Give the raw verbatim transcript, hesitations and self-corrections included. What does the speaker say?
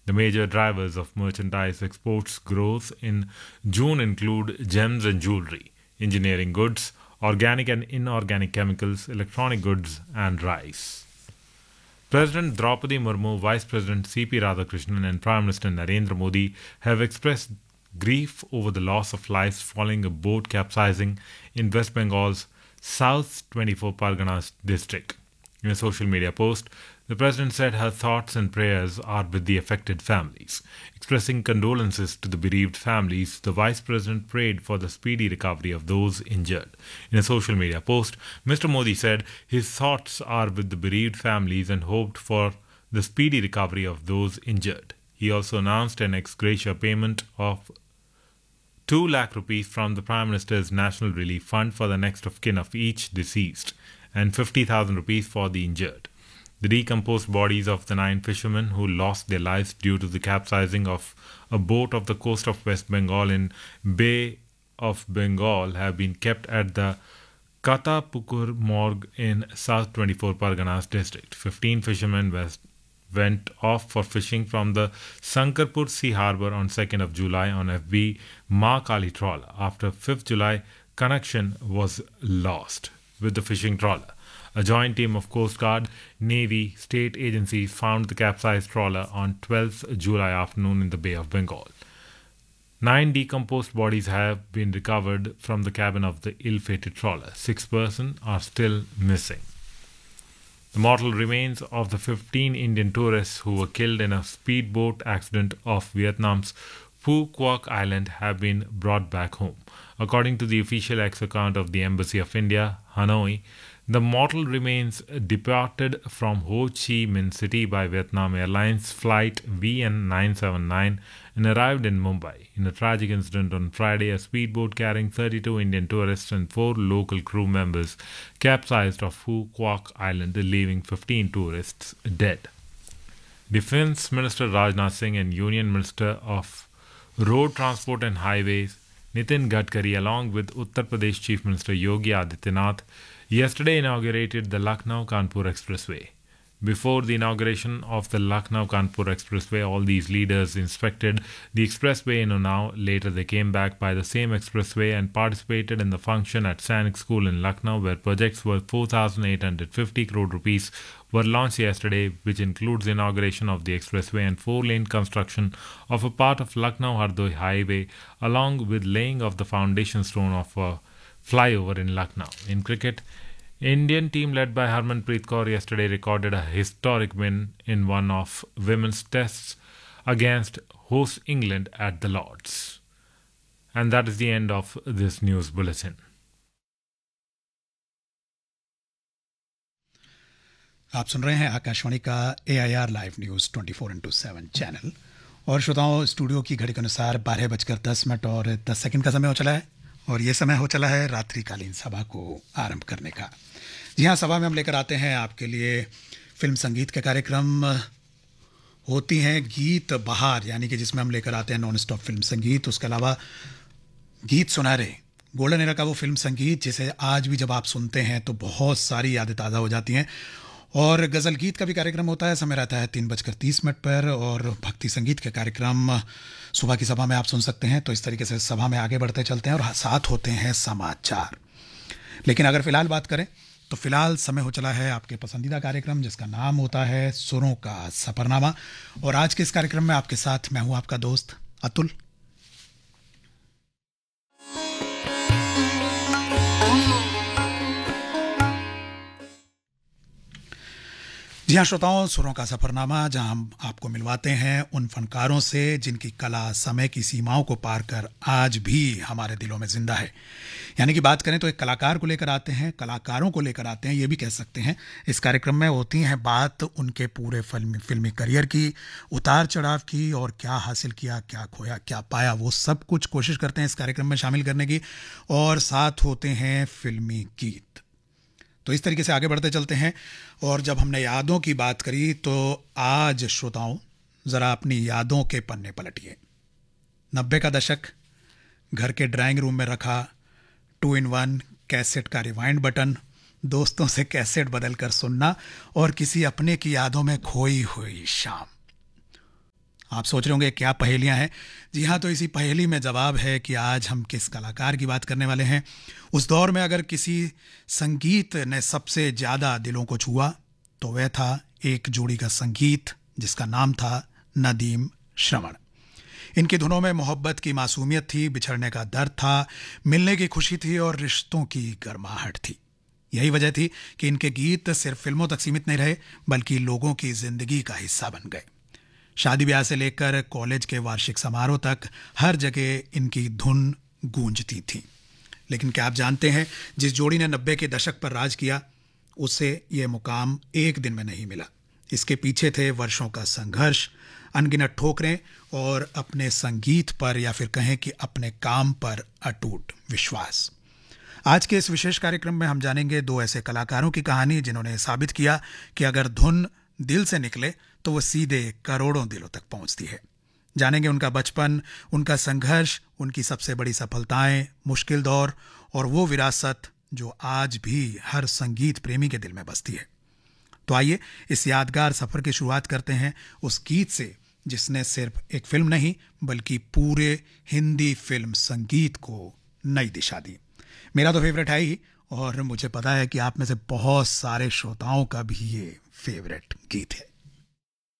The major drivers of merchandise exports growth in June include gems and jewelry, engineering goods, organic and inorganic chemicals, electronic goods, and rice. President Draupadi Murmu, Vice President C P Radhakrishnan, and Prime Minister Narendra Modi have expressed grief over the loss of lives following a boat capsizing in West Bengal's South twenty-four Parganas district. In a social media post, the President said her thoughts and prayers are with the affected families. Expressing condolences to the bereaved families, the Vice President prayed for the speedy recovery of those injured. In a social media post, Mister Modi said his thoughts are with the bereaved families and hoped for the speedy recovery of those injured. He also announced an ex gratia payment of two lakh rupees from the Prime Minister's National Relief Fund for the next of kin of each deceased and fifty thousand rupees for the injured. The decomposed bodies of the nine fishermen who lost their lives due to the capsizing of a boat off the coast of West Bengal in Bay of Bengal have been kept at the Katapukur morgue in South twenty-four Parganas district. Fifteen fishermen west went off for fishing from the Sankarpur Sea Harbour on second of July on F B Ma Kali trawler. After fifth of July, connection was lost with the fishing trawler. A joint team of Coast Guard, Navy, state agencies found the capsized trawler on twelfth of July afternoon in the Bay of Bengal. Nine decomposed bodies have been recovered from the cabin of the ill-fated trawler. Six persons are still missing. The mortal remains of the fifteen Indian tourists who were killed in a speedboat accident off Vietnam's Phu Quoc Island have been brought back home. According to the official X account of the Embassy of India, Hanoi, the mortal remains departed from Ho Chi Minh City by Vietnam Airlines flight V N nine seven nine and arrived in Mumbai. In a tragic incident on Friday, a speedboat carrying thirty-two Indian tourists and four local crew members capsized off Phu Quoc Island, leaving fifteen tourists dead. Defence Minister Rajnath Singh and Union Minister of Road Transport and Highways Nitin Gadkari, along with Uttar Pradesh Chief Minister Yogi Adityanath, yesterday inaugurated the Lucknow-Kanpur Expressway. Before the inauguration of the Lucknow-Kanpur Expressway, all these leaders inspected the expressway in Unnao. Later, they came back by the same expressway and participated in the function at Sainik School in Lucknow, where projects worth four thousand eight hundred fifty crore rupees were launched yesterday, which includes the inauguration of the expressway and four-lane construction of a part of Lucknow-Hardoi Highway, along with laying of the foundation stone of a flyover in Lucknow. In cricket, Indian team led by Harmanpreet Kaur yesterday recorded a historic win in one of women's tests against host England at the Lords. And that is the end of this news bulletin. आप सुन रहे हैं आकाशवाणी का ए I R live news twenty four into seven channel. और श्रोताओं, studio की घड़ी के अनुसार बारह बजकर दस मिनट और दस सेकंड का समय हो चला है और ये समय हो चला है रात्रिकालीन सभा को आरंभ करने का। जी हाँ, सभा में हम लेकर आते हैं आपके लिए फिल्म संगीत के कार्यक्रम होती हैं गीत बहार, यानी कि जिसमें हम लेकर आते हैं नॉन स्टॉप फिल्म संगीत। उसके अलावा गीत सुनारे, गोल्डन एरा का वो फिल्म संगीत जिसे आज भी जब आप सुनते हैं तो बहुत सारी यादें ताज़ा हो जाती हैं। और गज़ल गीत का भी कार्यक्रम होता है, समय रहता है तीन बजकर तीस मिनट पर। और भक्ति संगीत के कार्यक्रम सुबह की सभा में आप सुन सकते हैं। तो इस तरीके से सभा में आगे बढ़ते चलते हैं और साथ होते हैं समाचार। लेकिन अगर फ़िलहाल बात करें तो फ़िलहाल समय हो चला है आपके पसंदीदा कार्यक्रम जिसका नाम होता है सुरों का सफ़रनामा। और आज के इस कार्यक्रम में आपके साथ मैं हूँ आपका दोस्त अतुल। जी हाँ श्रोताओं, सुरों का सफ़रनामा, जहाँ हम आपको मिलवाते हैं उन फनकारों से जिनकी कला समय की सीमाओं को पार कर आज भी हमारे दिलों में जिंदा है। यानी कि बात करें तो एक कलाकार को लेकर आते हैं, कलाकारों को लेकर आते हैं, ये भी कह सकते हैं। इस कार्यक्रम में होती हैं बात उनके पूरे फिल्मी फिल्मी करियर की, उतार चढ़ाव की, और क्या हासिल किया, क्या खोया, क्या पाया, वो सब कुछ कोशिश करते हैं इस कार्यक्रम में शामिल करने की। और साथ होते हैं फिल्मी गीत। तो इस तरीके से आगे बढ़ते चलते हैं। और जब हमने यादों की बात करी तो आज श्रोताओं ज़रा अपनी यादों के पन्ने पलटिए। नब्बे का दशक, घर के ड्राइंग रूम में रखा टू इन वन कैसेट का रिवाइंड बटन, दोस्तों से कैसेट बदल कर सुनना और किसी अपने की यादों में खोई हुई शाम। आप सोच रहे होंगे क्या पहेलियां हैं। जी हाँ, तो इसी पहेली में जवाब है कि आज हम किस कलाकार की बात करने वाले हैं। उस दौर में अगर किसी संगीत ने सबसे ज़्यादा दिलों को छुआ तो वह था एक जोड़ी का संगीत जिसका नाम था नदीम श्रवण। इनकी धुनों में मोहब्बत की मासूमियत थी, बिछड़ने का दर्द था, मिलने की खुशी थी और रिश्तों की गर्माहट थी। यही वजह थी कि इनके गीत सिर्फ फिल्मों तक सीमित नहीं रहे बल्कि लोगों की जिंदगी का हिस्सा बन गए। शादी ब्याह से लेकर कॉलेज के वार्षिक समारोह तक हर जगह इनकी धुन गूंजती थी। लेकिन क्या आप जानते हैं, जिस जोड़ी ने नब्बे के दशक पर राज किया उसे यह मुकाम एक दिन में नहीं मिला। इसके पीछे थे वर्षों का संघर्ष, अनगिनत ठोकरें और अपने संगीत पर या फिर कहें कि अपने काम पर अटूट विश्वास। आज के इस विशेष कार्यक्रम में हम जानेंगे दो ऐसे कलाकारों की कहानी जिन्होंने साबित किया कि अगर धुन दिल से निकले तो वो सीधे करोड़ों दिलों तक पहुंचती है। जानेंगे उनका बचपन, उनका संघर्ष, उनकी सबसे बड़ी सफलताएं, मुश्किल दौर और वो विरासत जो आज भी हर संगीत प्रेमी के दिल में बसती है। तो आइए इस यादगार सफर की शुरुआत करते हैं उस गीत से जिसने सिर्फ एक फिल्म नहीं बल्कि पूरे हिंदी फिल्म संगीत को नई दिशा दी। मेरा तो फेवरेट है ही, और मुझे पता है कि आप में से बहुत सारे श्रोताओं का भी ये फेवरेट गीत है।